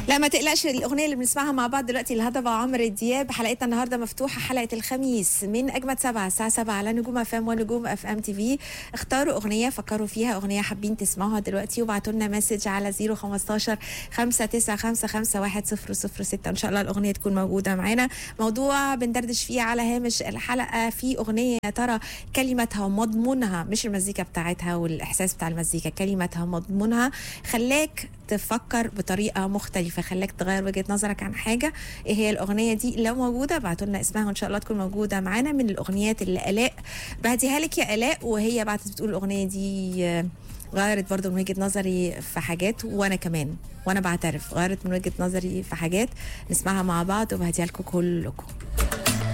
لا ما تقلقش، الاغنيه اللي بنسمعها مع بعض دلوقتي الهضبه عمرو دياب. حلقتنا النهارده مفتوحه، حلقه الخميس من اجمد 7 الساعه 7 على نجوم اف ام ونجوم اف ام تي في. اختاروا اغنيه، فكروا فيها اغنيه حابين تسمعوها دلوقتي، وابعتوا لنا مسج على 015 595510006. ان شاء الله الاغنيه تكون موجوده معانا. موضوع بندردش فيه على هامش الحلقه، في اغنيه يا ترى كلماتها ومضمونها، مش المزيكا بتاعتها والاحساس بتاع المزيكا، كلماتها ومضمونها خلاك تفكر بطريقه مختلفه، خلاك تغير وجهه نظرك عن حاجه. ايه هي الاغنيه دي؟ لو موجوده ابعتوا لنا اسمها وان شاء الله تكون موجوده معانا. من الاغنيات اللي الاء بعتيها لك يا الاء، وهي بعتت بتقول الاغنيه دي غيرت برضو من وجهه نظري في حاجات، وانا كمان وانا بعترف غيرت من وجهه نظري في حاجات. نسمعها مع بعض وبهديها لكم كلكم.